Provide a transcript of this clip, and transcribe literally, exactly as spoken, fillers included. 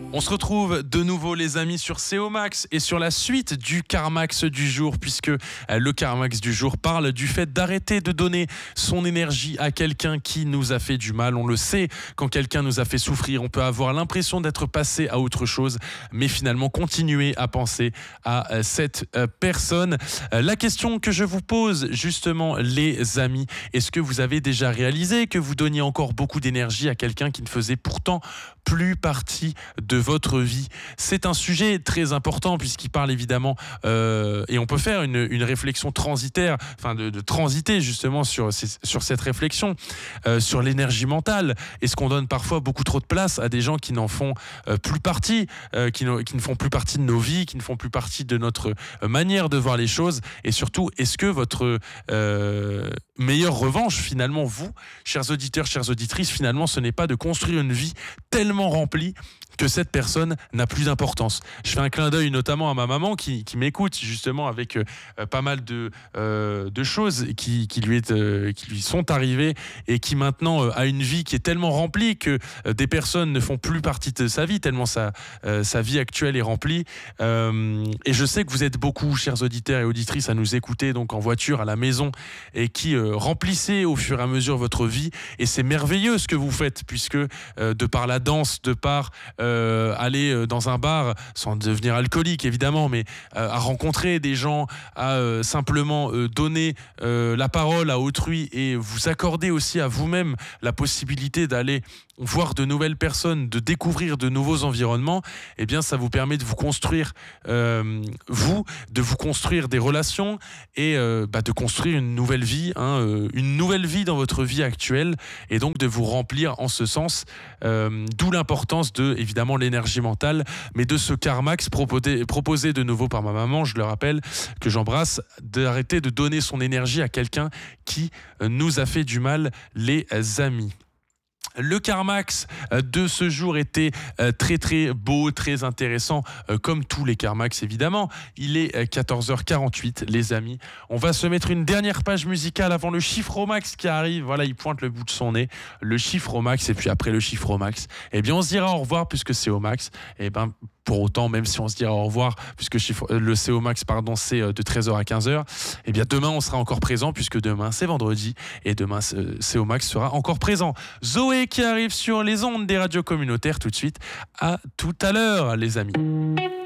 On se retrouve de nouveau les amis sur C O Max et sur la suite du Carmax du jour, puisque le Carmax du jour parle du fait d'arrêter de donner son énergie à quelqu'un qui nous a fait du mal. On le sait, quand quelqu'un nous a fait souffrir, on peut avoir l'impression d'être passé à autre chose, mais finalement continuer à penser à cette personne. La question que je vous pose justement les amis, est-ce que vous avez déjà réalisé que vous donniez encore beaucoup d'énergie à quelqu'un qui ne faisait pourtant plus partie de votre vie? C'est un sujet très important puisqu'il parle évidemment euh, et on peut faire une, une réflexion transitaire, enfin de, de transiter justement sur, sur cette réflexion euh, sur l'énergie mentale. Est-ce qu'on donne parfois beaucoup trop de place à des gens qui n'en font euh, plus partie, euh, qui, qui ne font plus partie de nos vies, qui ne font plus partie de notre manière de voir les choses? Et surtout, est-ce que votre euh, meilleure revanche finalement, vous, chers auditeurs, chères auditrices, finalement ce n'est pas de construire une vie tellement remplie que cette personne n'a plus d'importance. Je fais un clin d'œil notamment à ma maman qui, qui m'écoute justement avec euh, pas mal de, euh, de choses qui, qui, lui est, euh, qui lui sont arrivées et qui maintenant euh, a une vie qui est tellement remplie que euh, des personnes ne font plus partie de sa vie, tellement sa, euh, sa vie actuelle est remplie. Euh, et je sais que vous êtes beaucoup, chers auditeurs et auditrices, à nous écouter donc en voiture, à la maison, et qui euh, remplissez au fur et à mesure votre vie. Et c'est merveilleux ce que vous faites, puisque euh, de par la danse, de par euh, Euh, aller dans un bar sans devenir alcoolique évidemment, mais euh, à rencontrer des gens, à euh, simplement euh, donner euh, la parole à autrui et vous accorder aussi à vous-même la possibilité d'aller voir de nouvelles personnes, de découvrir de nouveaux environnements, eh bien ça vous permet de vous construire euh, vous, de vous construire des relations et euh, bah, de construire une nouvelle vie, hein, euh, une nouvelle vie dans votre vie actuelle, et donc de vous remplir en ce sens, euh, d'où l'importance de évidemment l'énergie mentale, mais de ce Carmax proposé, proposé de nouveau par ma maman, je le rappelle, que j'embrasse, d'arrêter de donner son énergie à quelqu'un qui nous a fait du mal, les amis. Le Carmax de ce jour était très très beau, très intéressant, comme tous les Carmax évidemment. Il est quatorze heures quarante-huit les amis. On va se mettre une dernière page musicale avant le chiffre au max qui arrive. Voilà, il pointe le bout de son nez. Le chiffre au max, et puis après le chiffre au max, eh bien on se dira au revoir puisque c'est au max. Et ben pour autant, même si on se dira au revoir, puisque le C O Max, pardon, c'est de treize heures à quinze heures, eh bien demain on sera encore présent, puisque demain c'est vendredi, et demain C O Max sera encore présent. Zoé qui arrive sur les ondes des radios communautaires tout de suite. À tout à l'heure les amis.